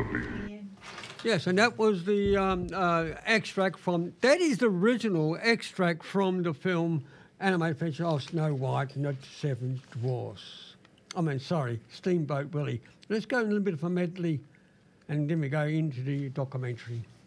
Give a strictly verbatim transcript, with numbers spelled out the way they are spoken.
Willoughby. Yes, and that was the um, uh, extract from... That is the original extract from the film animated feature of Snow White and the Seven Dwarfs. I mean, sorry, Steamboat Willie. Let's go in a little bit of a medley and then we go into the documentary.